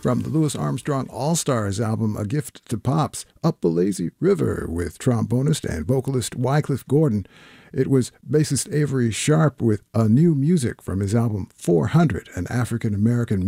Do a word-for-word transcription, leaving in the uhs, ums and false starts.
From the Louis Armstrong All-Stars album, A Gift to Pops, Up the Lazy River with trombonist and vocalist Wycliffe Gordon. It was bassist Avery Sharp with A New Music from his album four hundred, an African-American